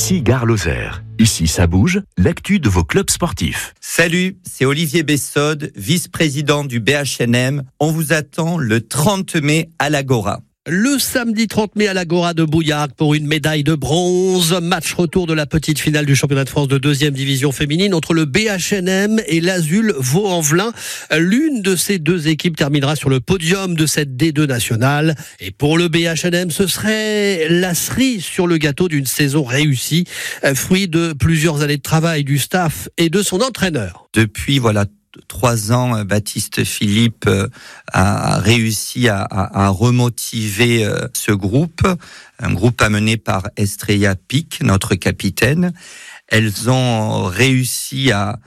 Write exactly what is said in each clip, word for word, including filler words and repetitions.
Ici Gare Lozère. Ici ça bouge, l'actu de vos clubs sportifs. Salut, c'est Olivier Bessode, vice-président du B H N M. On vous attend le trente mai à l'Agora. Le samedi trente mai à l'Agora de Bouillac pour une médaille de bronze. Match retour de la petite finale du championnat de France de deuxième division féminine entre le B H N M et l'Azul Vaux-en-Velin. L'une de ces deux équipes terminera sur le podium de cette D deux nationale. Et pour le B H N M, ce serait la cerise sur le gâteau d'une saison réussie, fruit de plusieurs années de travail du staff et de son entraîneur. Depuis, voilà, trois ans, Baptiste Philippe a réussi à, à, à remotiver ce groupe, un groupe amené par Estrella Pic, notre capitaine. Elles ont réussi à,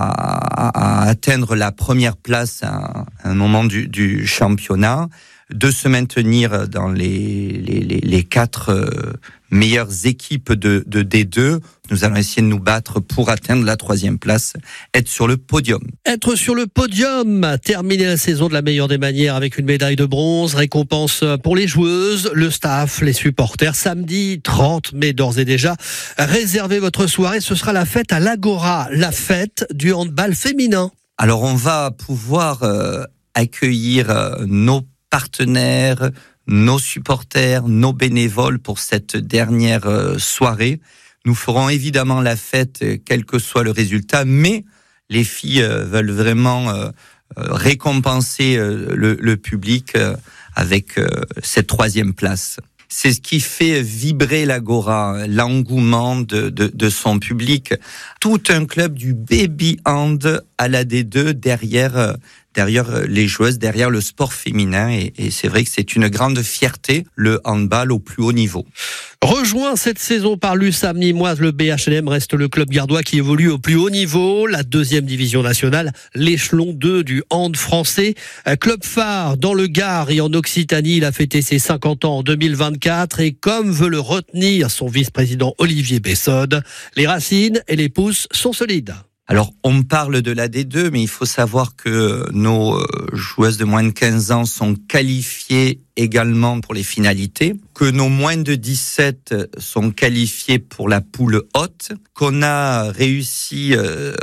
à, à atteindre la première place à un moment du, du championnat, de se maintenir dans les, les, les, les quatre meilleures équipes de, de D deux. Nous allons essayer de nous battre pour atteindre la troisième place, être sur le podium. Être sur le podium, terminer la saison de la meilleure des manières avec une médaille de bronze, récompense pour les joueuses, le staff, les supporters. Samedi trente mai d'ores et déjà, réservez votre soirée, ce sera la fête à l'Agora, la fête du handball féminin. Alors on va pouvoir euh, accueillir euh, nos partenaires, nos supporters, nos bénévoles pour cette dernière euh, soirée. Nous ferons évidemment la fête, euh, quel que soit le résultat, mais les filles euh, veulent vraiment euh, euh, récompenser euh, le, le public euh, avec euh, cette troisième place. C'est ce qui fait vibrer l'Agora, l'engouement de, de, de son public. Tout un club du baby hand à la D deux derrière, derrière les joueuses, derrière le sport féminin. Et, et c'est vrai que c'est une grande fierté, le handball au plus haut niveau. Rejoint cette saison par l'U S A M Nîmoise, le B H N M reste le club gardois qui évolue au plus haut niveau, la deuxième division nationale, l'échelon deux du hand français. Club phare dans le Gard et en Occitanie, il a fêté ses cinquante ans en deux mille vingt-quatre et comme veut le retenir son vice-président Olivier Bessode, les racines et les pousses sont solides. Alors, on parle de la D deux, mais il faut savoir que nos joueuses de moins de quinze ans sont qualifiées également pour les finalités, que nos moins de dix-sept sont qualifiés pour la poule haute, qu'on a réussi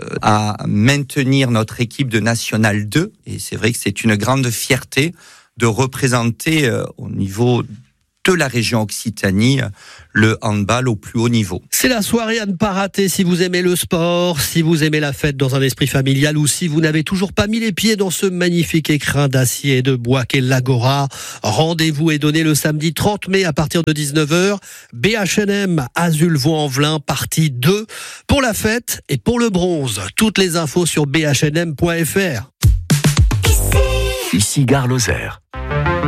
à maintenir notre équipe de National deux, et c'est vrai que c'est une grande fierté de représenter au niveau de la région Occitanie, le handball au plus haut niveau. C'est la soirée à ne pas rater si vous aimez le sport, si vous aimez la fête dans un esprit familial ou si vous n'avez toujours pas mis les pieds dans ce magnifique écrin d'acier et de bois qu'est l'Agora. Rendez-vous est donné le samedi trente mai à partir de dix-neuf heures. B H N M Azul Vaux-en-Velin, partie deux, pour la fête et pour le bronze. Toutes les infos sur b h n m point f r. Ici Gare Lozère.